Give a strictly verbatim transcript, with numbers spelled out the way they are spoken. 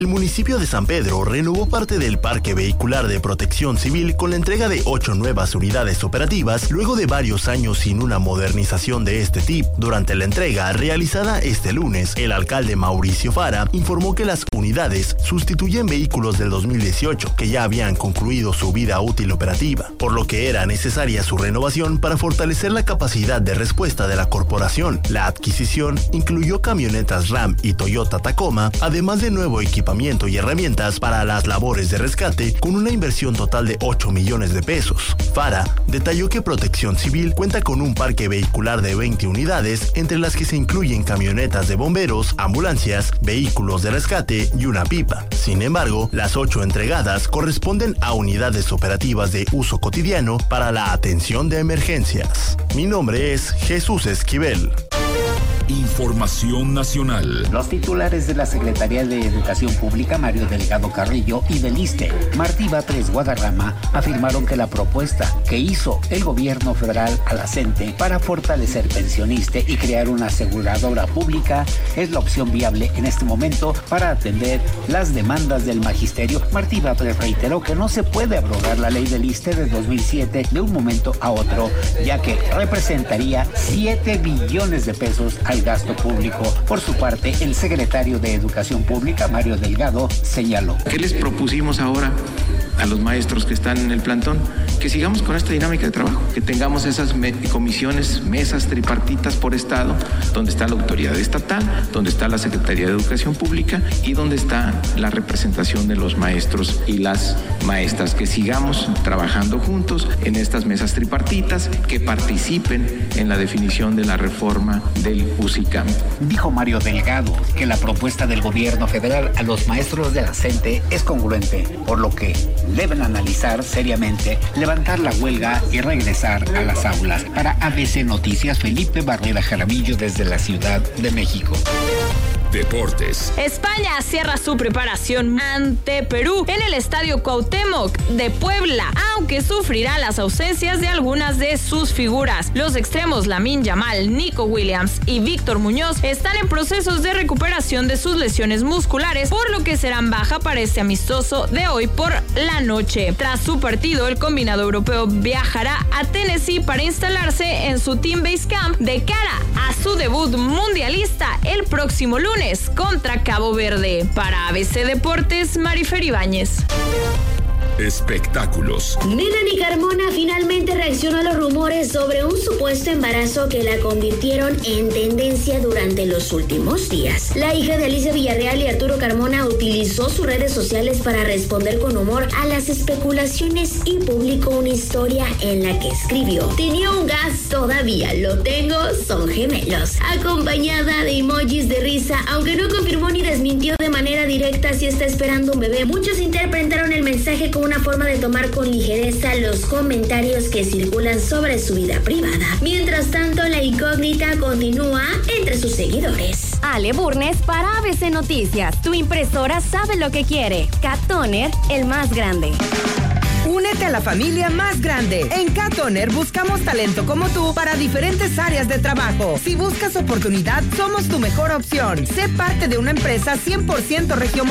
El municipio de San Pedro renovó parte del parque vehicular de protección civil con la entrega de ocho nuevas unidades operativas luego de varios años sin una modernización de este tipo. Durante la entrega realizada este lunes, el alcalde Mauricio Fara informó que las unidades sustituyen vehículos del dos mil dieciocho que ya habían concluido su vida útil operativa, por lo que era necesaria su renovación para fortalecer la capacidad de respuesta de la corporación. La adquisición incluyó camionetas Ram y Toyota Tacoma, además de nuevo equipamiento y herramientas para las labores de rescate con una inversión total de ocho millones de pesos. Fara detalló que Protección Civil cuenta con un parque vehicular de veinte unidades, entre las que se incluyen camionetas de bomberos, ambulancias, vehículos de rescate y una pipa. Sin embargo, las ocho entregadas corresponden a unidades operativas de uso cotidiano para la atención de emergencias. Mi nombre es Jesús Esquivel. Información nacional. Los titulares de la Secretaría de Educación Pública, Mario Delgado Carrillo, y del ISSSTE, Martí Batres Guadarrama, afirmaron que la propuesta que hizo el gobierno federal a la CENTE para fortalecer pensionistas y crear una aseguradora pública es la opción viable en este momento para atender las demandas del magisterio. Martí Batres reiteró que no se puede abrogar la ley del ISSSTE de dos mil siete de un momento a otro, ya que representaría siete billones de pesos al gasto público. Por su parte, el secretario de Educación Pública, Mario Delgado, señaló. ¿Qué les propusimos ahora a los maestros que están en el plantón? Que sigamos con esta dinámica de trabajo, que tengamos esas me- comisiones, mesas tripartitas por estado, donde está la autoridad estatal, donde está la Secretaría de Educación Pública y donde está la representación de los maestros y las maestras, que sigamos trabajando juntos en estas mesas tripartitas, que participen en la definición de la reforma del U S I C A M. Dijo Mario Delgado que la propuesta del gobierno federal a los maestros de la CENTE es congruente, por lo que deben analizar seriamente levantar la huelga y regresar a las aulas. Para A B C Noticias, Felipe Barrera Jaramillo desde la Ciudad de México. Deportes. España cierra su preparación ante Perú en el Estadio Cuauhtémoc de Puebla, aunque sufrirá las ausencias de algunas de sus figuras. Los extremos Lamine Yamal, Nico Williams y Víctor Muñoz están en procesos de recuperación de sus lesiones musculares, por lo que serán baja para este amistoso de hoy por la noche. Tras su partido, el combinado europeo viajará a Tennessee para instalarse en su Team Base Camp de cara a su debut mundialista el próximo lunes contra Cabo Verde. Para A B C Deportes, Marifer Ibáñez. Espectáculos. Melanie Carmona finalmente reaccionó a los rumores sobre un supuesto embarazo que la convirtieron en tendencia durante los últimos días. La hija de Alicia Villarreal y Arturo Carmona utilizó sus redes sociales para responder con humor a las especulaciones y publicó una historia en la que escribió: tenía un gas, todavía lo tengo, son gemelos, acompañada de emojis de risa, aunque no confirmó ni desmintió de manera directa si está esperando un bebé. Muchos interpretaron el mensaje como una forma de tomar con ligereza los comentarios que circulan sobre su vida privada. Mientras tanto, la incógnita continúa entre sus seguidores. Ale Burnes para A B C Noticias. Tu impresora sabe lo que quiere. Cat Toner, el más grande. Únete a la familia más grande. En Cat Toner buscamos talento como tú para diferentes áreas de trabajo. Si buscas oportunidad, somos tu mejor opción. Sé parte de una empresa cien por ciento regiomontana